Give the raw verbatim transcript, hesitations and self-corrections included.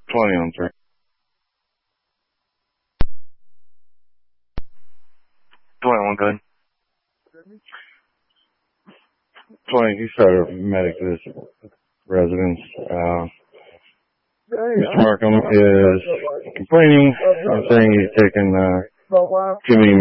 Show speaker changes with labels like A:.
A: twenty on three. twenty-one, good. twenty, he started medic to this residence. Uh, Mister Markham is complaining and saying he's taken uh, too many